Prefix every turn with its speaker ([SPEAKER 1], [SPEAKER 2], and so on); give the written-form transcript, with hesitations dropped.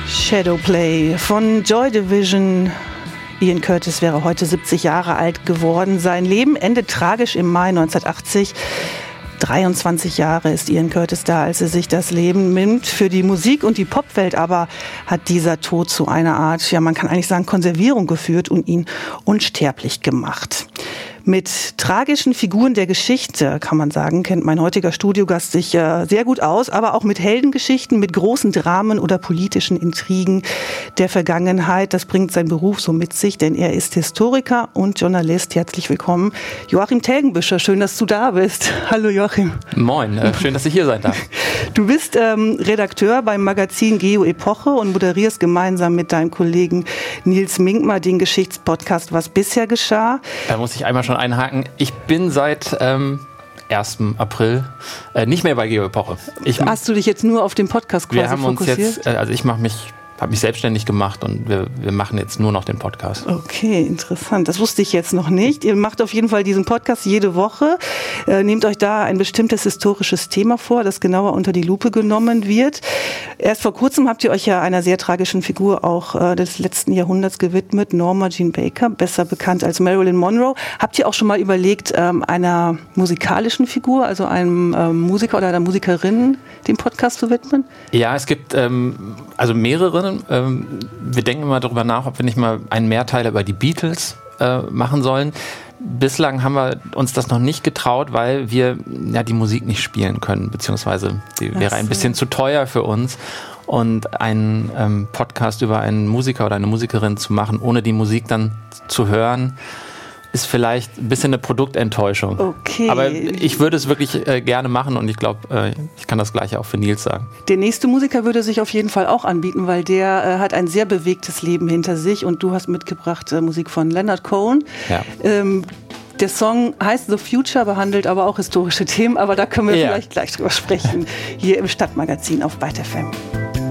[SPEAKER 1] Shadowplay von Joy Division. Ian Curtis wäre heute 70 Jahre alt geworden. Sein Leben endet tragisch im Mai 1980. 23 Jahre ist Ian Curtis da, als er sich das Leben nimmt. Für die Musik- und die Popwelt aber hat dieser Tod zu einer Art, ja man kann eigentlich sagen, Konservierung geführt und ihn unsterblich gemacht. Mit tragischen Figuren der Geschichte, kann man sagen, kennt mein heutiger Studiogast sich sehr gut aus, aber auch mit Heldengeschichten, mit großen Dramen oder politischen Intrigen der Vergangenheit. Das bringt sein Beruf so mit sich, denn er ist Historiker und Journalist. Herzlich willkommen, Joachim Telgenbüscher. Schön, dass du da bist. Hallo Joachim.
[SPEAKER 2] Moin, schön, dass ich hier sein darf.
[SPEAKER 1] Du bist Redakteur beim Magazin Geo-Epoche und moderierst gemeinsam mit deinem Kollegen Nils Minkmar den Geschichtspodcast Was bisher geschah.
[SPEAKER 2] Da muss ich einmal schon einhaken. Ich bin seit 1. April nicht mehr bei Geo-Epoche.
[SPEAKER 1] Hast du dich jetzt nur auf den Podcast quasi fokussiert?
[SPEAKER 2] Wir haben uns jetzt, ich habe mich selbstständig gemacht und wir machen jetzt nur noch den Podcast.
[SPEAKER 1] Okay, interessant. Das wusste ich jetzt noch nicht. Ihr macht auf jeden Fall diesen Podcast jede Woche. Nehmt euch da ein bestimmtes historisches Thema vor, das genauer unter die Lupe genommen wird. Erst vor kurzem habt ihr euch ja einer sehr tragischen Figur auch des letzten Jahrhunderts gewidmet, Norma Jean Baker, besser bekannt als Marilyn Monroe. Habt ihr auch schon mal überlegt, einer musikalischen Figur, also einem Musiker oder einer Musikerin, den Podcast zu widmen?
[SPEAKER 2] Ja, es gibt also mehrere. Wir denken immer darüber nach, ob wir nicht mal einen Mehrteiler über die Beatles machen sollen. Bislang haben wir uns das noch nicht getraut, weil wir ja die Musik nicht spielen können, beziehungsweise die wäre ein bisschen zu teuer für uns. Und einen Podcast über einen Musiker oder eine Musikerin zu machen, ohne die Musik dann zu hören, ist vielleicht ein bisschen eine Produktenttäuschung.
[SPEAKER 1] Okay.
[SPEAKER 2] Aber ich würde es wirklich gerne machen und ich glaube, ich kann das Gleiche auch für Nils sagen.
[SPEAKER 1] Der nächste Musiker würde sich auf jeden Fall auch anbieten, weil der hat ein sehr bewegtes Leben hinter sich und du hast mitgebracht Musik von Leonard Cohen.
[SPEAKER 2] Ja.
[SPEAKER 1] Der Song heißt The Future, behandelt aber auch historische Themen, aber da können wir vielleicht gleich drüber sprechen, hier im Stadtmagazin auf Byte FM.